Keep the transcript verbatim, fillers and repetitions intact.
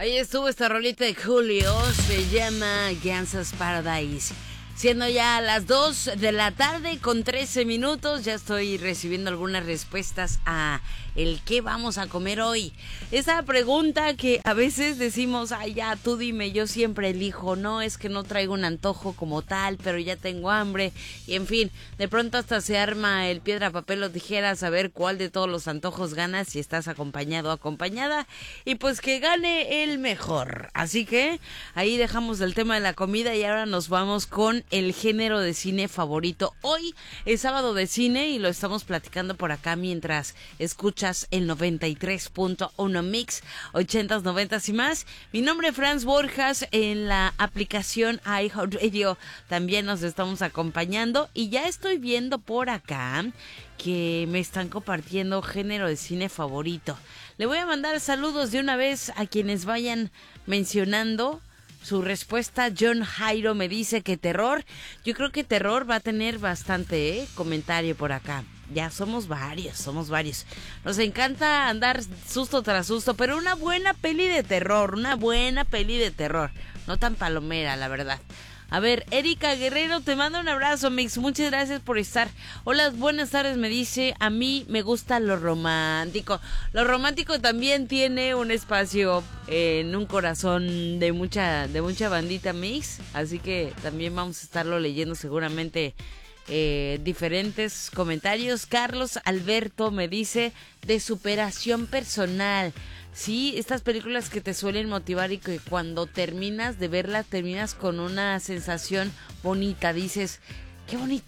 Ahí estuvo esta rolita de Julio, se llama Gangsta's Paradise. Siendo ya las dos de la tarde con trece minutos, ya estoy recibiendo algunas respuestas a el qué vamos a comer hoy. Esa pregunta que a veces decimos, ay ya, tú dime, yo siempre elijo, no, es que no traigo un antojo como tal, pero ya tengo hambre. Y en fin, de pronto hasta se arma el piedra, papel o tijera, saber cuál de todos los antojos ganas, si estás acompañado o acompañada. Y pues que gane el mejor. Así que ahí dejamos el tema de la comida y ahora nos vamos con el género de cine favorito. Hoy es sábado de cine y lo estamos platicando por acá mientras escuchas el noventa y tres punto uno Mix, ochentas, noventas y más. Mi nombre es Franz Borjas, en la aplicación iHeartRadio también nos estamos acompañando y ya estoy viendo por acá que me están compartiendo género de cine favorito. Le voy a mandar saludos de una vez a quienes vayan mencionando su respuesta. John Jairo me dice que terror. Yo creo que terror va a tener bastante ¿eh? comentario por acá. Ya somos varios, somos varios. Nos encanta andar susto tras susto, pero una buena peli de terror, una buena peli de terror. No tan palomera, la verdad. A ver, Erika Guerrero, te mando un abrazo, Mix. Muchas gracias por estar. Hola, buenas tardes, me dice. A mí me gusta lo romántico. Lo romántico también tiene un espacio en un corazón de mucha, de mucha bandita, Mix. Así que también vamos a estarlo leyendo seguramente. Eh, diferentes comentarios. Carlos Alberto me dice de superación personal. Sí, estas películas que te suelen motivar y que cuando terminas de verlas terminas con una sensación bonita. Dices, qué bonito